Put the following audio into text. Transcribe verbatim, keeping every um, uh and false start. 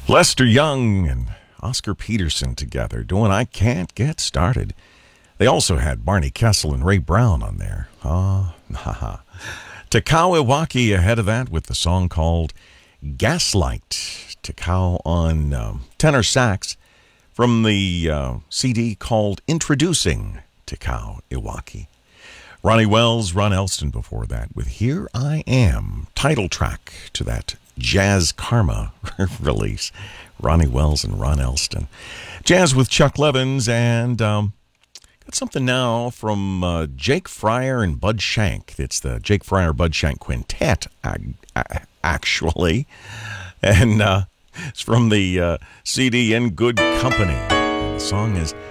Lester Young and Oscar Peterson together doing I Can't Get Started. They also had Barney Kessel and Ray Brown on there. Ah, haha. Takao Iwaki ahead of that with the song called Gaslight. Takao on um, tenor sax from the uh, C D called Introducing Takao Iwaki. Ronnie Wells, Ron Elston before that with Here I Am, title track to that Jazz Karma release. Ronnie Wells and Ron Elston. Jazz with Chuck Levins, and um, got something now from uh, Jake Fryer and Bud Shank. It's the Jake Fryer Bud Shank Quintet, actually. And uh, it's from the uh, C D In Good Company. And the song is